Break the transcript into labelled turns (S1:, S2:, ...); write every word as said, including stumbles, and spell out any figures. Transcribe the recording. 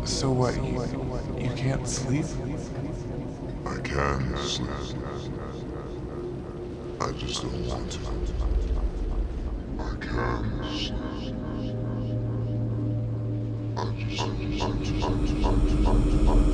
S1: So what, you, you can't sleep?
S2: I can sleep. I just don't want to. I can sleep. I just don't want to.